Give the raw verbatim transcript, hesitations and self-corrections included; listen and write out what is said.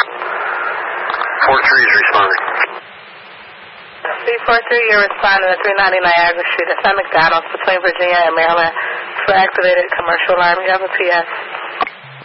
four three is responding. C four three, you're responding to three ninety Niagara Street. It's at McDonald's between Virginia and Maryland for activated commercial alarm. You have a P S.